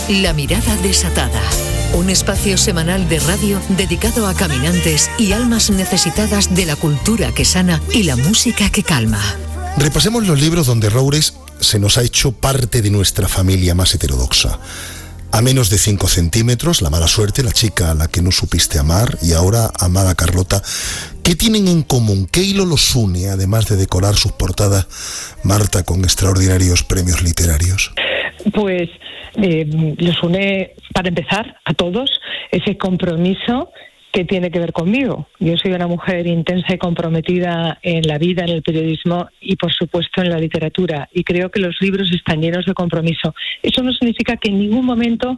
La mirada desatada. Un espacio semanal de radio dedicado a caminantes y almas necesitadas de la cultura que sana y la música que calma. Repasemos los libros donde Roures se nos ha hecho parte de nuestra familia más heterodoxa. A menos de 5 centímetros, La mala suerte, La chica a la que no supiste amar y ahora Amada Carlota. ¿Qué tienen en común? ¿Qué hilo los une, además de decorar sus portadas, Marta, con extraordinarios premios literarios? Pues los une, para empezar, a todos, ese compromiso que tiene que ver conmigo. Yo soy una mujer intensa y comprometida en la vida, en el periodismo y, por supuesto, en la literatura. Y creo que los libros están llenos de compromiso. Eso no significa que en ningún momento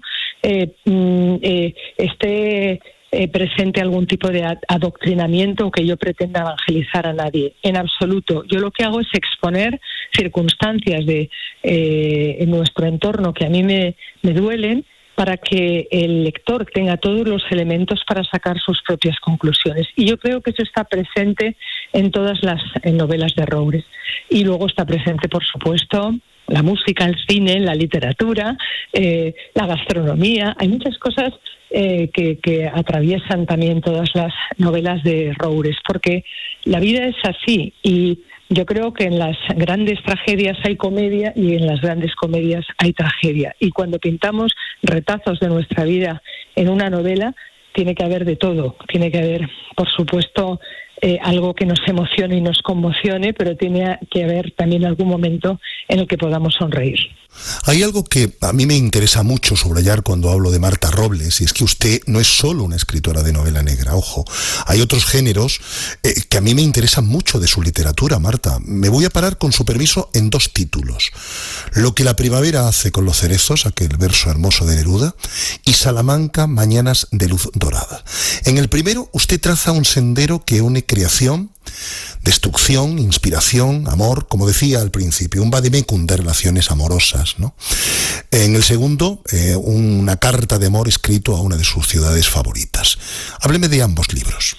esté presente algún tipo de adoctrinamiento o que yo pretenda evangelizar a nadie. En absoluto. Yo lo que hago es exponer circunstancias en nuestro entorno que a mí me duelen, para que el lector tenga todos los elementos para sacar sus propias conclusiones. Y yo creo que eso está presente en todas las novelas de Roures. Y luego está presente, por supuesto, la música, el cine, la literatura, la gastronomía. Hay muchas cosas que atraviesan también todas las novelas de Roures, porque la vida es así y yo creo que en las grandes tragedias hay comedia y en las grandes comedias hay tragedia. Y cuando pintamos retazos de nuestra vida en una novela, tiene que haber de todo. Tiene que haber, por supuesto, algo que nos emocione y nos conmocione, pero tiene que haber también algún momento en el que podamos sonreír. Hay algo que a mí me interesa mucho subrayar cuando hablo de Marta Robles, y es que usted no es solo una escritora de novela negra, ojo. Hay otros géneros que a mí me interesan mucho de su literatura, Marta. Me voy a parar, con su permiso, en 2 títulos. Lo que la primavera hace con los cerezos, aquel verso hermoso de Neruda, y Salamanca, mañanas de luz dorada. En el primero, usted traza un sendero que une creación, destrucción, inspiración, amor, como decía al principio, un vademecum de relaciones amorosas, ¿no? En el segundo, una carta de amor escrito a una de sus ciudades favoritas. Hábleme de ambos libros.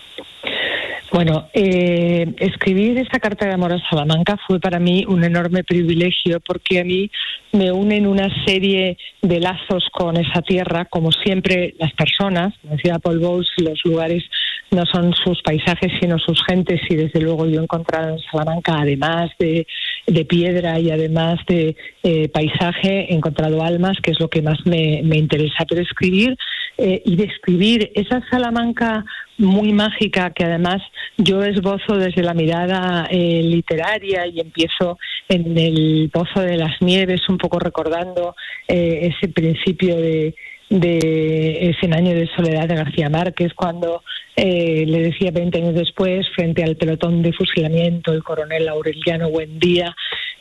Bueno, escribir esa carta de amor a Salamanca fue para mí un enorme privilegio, porque a mí me unen una serie de lazos con esa tierra, como siempre las personas. Decía Paul Bowles, los lugares no son sus paisajes sino sus gentes, y desde luego yo he encontrado en Salamanca, además de piedra y además de paisaje, he encontrado almas, que es lo que más me interesa. Pero escribir y describir esa Salamanca muy mágica, que además yo esbozo desde la mirada literaria, y empiezo en el Pozo de las Nieves, un poco recordando ese principio de 100 años de soledad de García Márquez, cuando le decía 20 años después, frente al pelotón de fusilamiento, el coronel Aureliano Buendía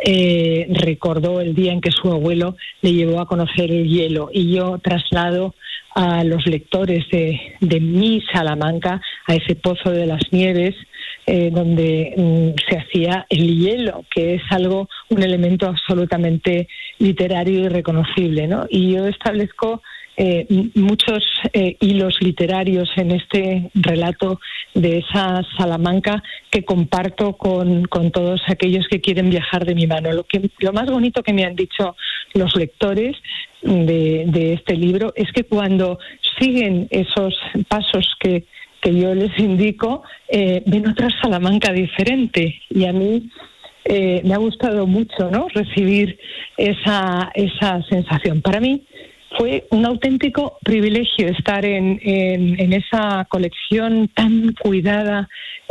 recordó el día en que su abuelo le llevó a conocer el hielo, y yo traslado a los lectores de mi Salamanca a ese Pozo de las Nieves, donde se hacía el hielo, que es un elemento absolutamente literario y reconocible, ¿no? Y yo establezco muchos hilos literarios en este relato de esa Salamanca, que comparto con todos aquellos que quieren viajar de mi mano. Lo más bonito que me han dicho los lectores de este libro es que cuando siguen esos pasos que yo les indico, ven otra Salamanca diferente, y a mí me ha gustado mucho, ¿no?, recibir esa sensación. Para mí fue un auténtico privilegio estar en esa colección tan cuidada,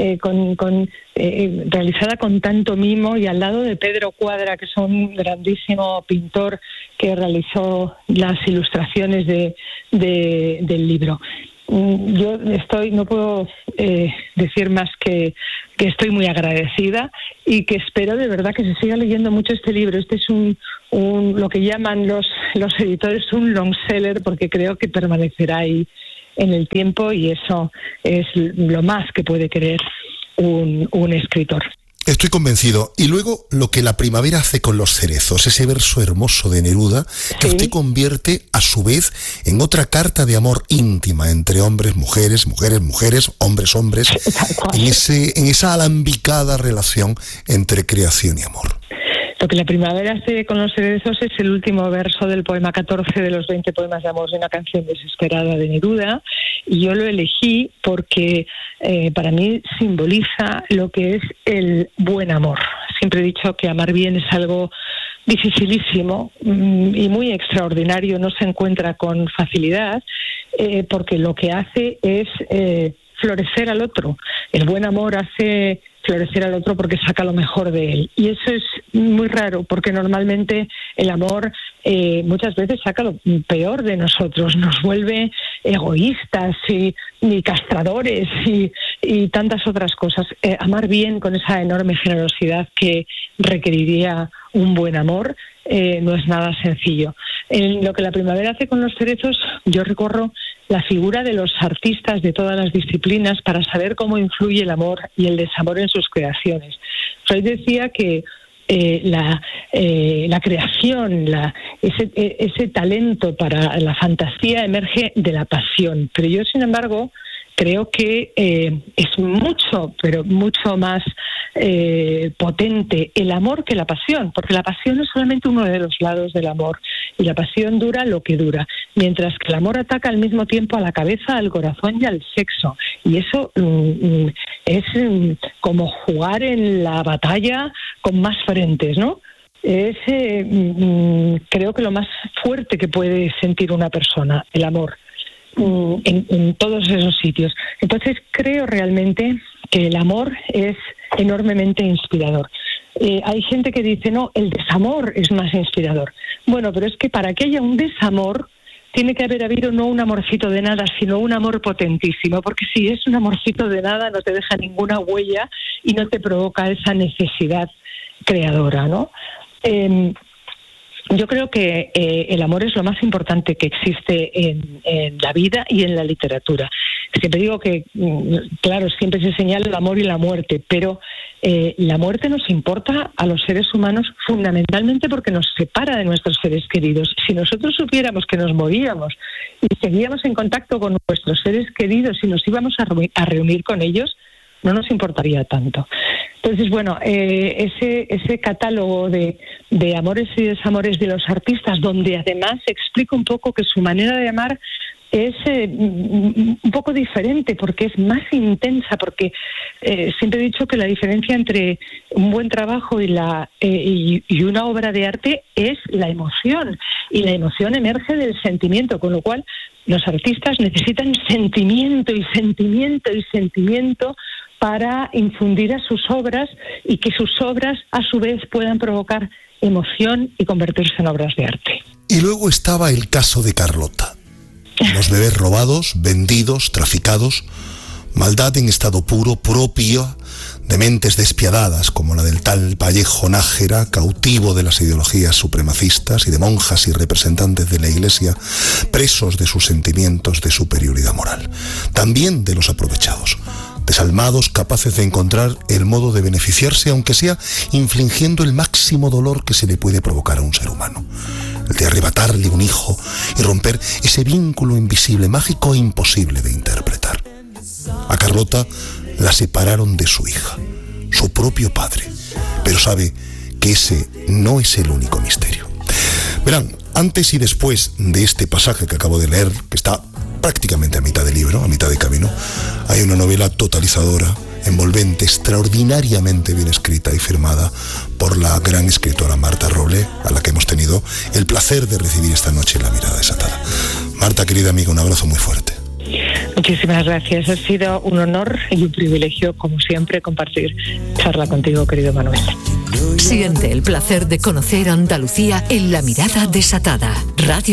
realizada con tanto mimo, y al lado de Pedro Cuadra, que es un grandísimo pintor que realizó las ilustraciones del libro. Yo no puedo decir más que estoy muy agradecida, y que espero de verdad que se siga leyendo mucho este libro. Este es lo que llaman los editores un long seller, porque creo que permanecerá ahí en el tiempo, y eso es lo más que puede querer un escritor. Estoy convencido. Y luego, lo que la primavera hace con los cerezos, ese verso hermoso de Neruda, que usted convierte a su vez en otra carta de amor íntima entre hombres, mujeres, mujeres, mujeres, hombres, hombres, en esa alambicada relación entre creación y amor. Lo que la primavera hace con los cerezos es el último verso del poema 14 de los 20 poemas de amor de una canción desesperada de Neruda, y yo lo elegí porque para mí simboliza lo que es el buen amor. Siempre he dicho que amar bien es algo dificilísimo y muy extraordinario, no se encuentra con facilidad, porque lo que hace es florecer al otro. El buen amor hace florecer al otro porque saca lo mejor de él. Y eso es muy raro, porque normalmente el amor muchas veces saca lo peor de nosotros, nos vuelve egoístas y castradores y tantas otras cosas. Amar bien con esa enorme generosidad que requeriría un buen amor no es nada sencillo. En lo que la primavera hace con los cerezos, yo recorro la figura de los artistas de todas las disciplinas para saber cómo influye el amor y el desamor en sus creaciones. Freud decía que la creación, ese talento para la fantasía emerge de la pasión. Pero yo, sin embargo, creo que es mucho, pero mucho más potente el amor que la pasión, porque la pasión es solamente uno de los lados del amor y la pasión dura lo que dura, mientras que el amor ataca al mismo tiempo a la cabeza, al corazón y al sexo, y eso es como jugar en la batalla con más frentes, ¿no? Es creo que lo más fuerte que puede sentir una persona, el amor, en todos esos sitios. Entonces creo realmente que el amor es enormemente inspirador. Hay gente que dice, no, el desamor es más inspirador. Bueno, pero es que para que haya un desamor tiene que haber habido no un amorcito de nada, sino un amor potentísimo, porque si es un amorcito de nada no te deja ninguna huella y no te provoca esa necesidad creadora, ¿no? Yo creo que el amor es lo más importante que existe en la vida y en la literatura. Siempre digo que, claro, siempre se señala el amor y la muerte, pero la muerte nos importa a los seres humanos fundamentalmente porque nos separa de nuestros seres queridos. Si nosotros supiéramos que nos moríamos y seguíamos en contacto con nuestros seres queridos y nos íbamos a reunir con ellos, no nos importaría tanto. Entonces, bueno, ese catálogo de amores y desamores de los artistas, donde además explica un poco que su manera de amar es un poco diferente, porque es más intensa, porque siempre he dicho que la diferencia entre un buen trabajo y una obra de arte es la emoción, y la emoción emerge del sentimiento, con lo cual los artistas necesitan sentimiento y sentimiento y sentimiento para infundir a sus obras y que sus obras a su vez puedan provocar emoción y convertirse en obras de arte. Y luego estaba el caso de Carlota. Los bebés robados, vendidos, traficados, maldad en estado puro, propia de mentes despiadadas como la del tal Vallejo Nájera, cautivo de las ideologías supremacistas, y de monjas y representantes de la Iglesia, presos de sus sentimientos de superioridad moral. También de los aprovechados, desalmados, capaces de encontrar el modo de beneficiarse, aunque sea infligiendo el máximo dolor que se le puede provocar a un ser humano. El de arrebatarle un hijo y romper ese vínculo invisible, mágico e imposible de interpretar. A Carlota la separaron de su hija, su propio padre, pero sabe que ese no es el único misterio. Verán, antes y después de este pasaje que acabo de leer, que está prácticamente a mitad del libro, a mitad de camino, hay una novela totalizadora, envolvente, extraordinariamente bien escrita y firmada por la gran escritora Marta Roble, a la que hemos tenido el placer de recibir esta noche en La Mirada Desatada. Marta, querida amiga, un abrazo muy fuerte. Muchísimas gracias. Ha sido un honor y un privilegio, como siempre, compartir charla contigo, querido Manuel. Siente el placer de conocer Andalucía en La Mirada Desatada. Radio